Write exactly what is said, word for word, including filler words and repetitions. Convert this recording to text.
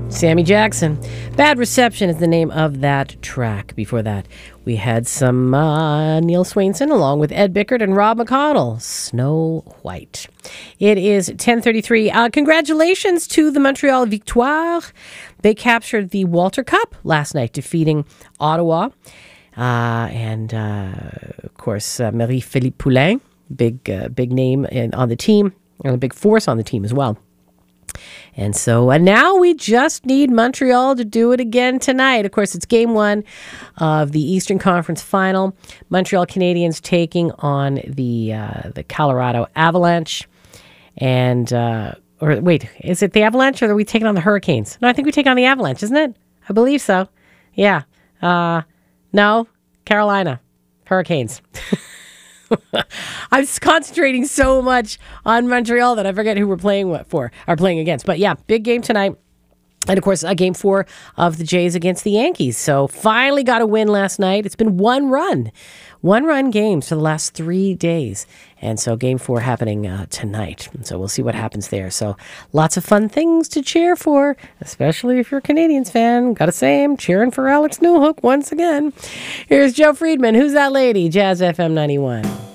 Sammy Jackson. Bad Reception is the name of that track. Before that, we had some uh, Neil Swainson along with Ed Bickert and Rob McConnell. Snow White. It is ten thirty-three. Uh, congratulations to the Montreal Victoire. They captured the Walter Cup last night, defeating Ottawa. Uh, and, uh, of course, uh, Marie-Philippe Poulin, big, uh, big name in, on the team, and a big force on the team as well. And so uh, now we just need Montreal to do it again tonight. Of course, it's game one of the Eastern Conference Final. Montreal Canadiens taking on the uh, the Colorado Avalanche. And, uh, or wait, is it the Avalanche or are we taking on the Hurricanes? No, I think we take on the Avalanche, isn't it? I believe so. Yeah. Uh, no, Carolina. Hurricanes. I'm concentrating so much on Montreal that I forget who we're playing for, or playing against. But yeah, big game tonight. And of course, a game four of the Jays against the Yankees. So finally got a win last night. It's been one run, one run games for the last three days. And so game four happening uh, tonight. And so we'll see what happens there. So lots of fun things to cheer for, especially if you're a Canadiens fan. Gotta say, I'm cheering for Alex Newhook once again. Here's Joe Friedman. Who's that lady? Jazz F M ninety-one.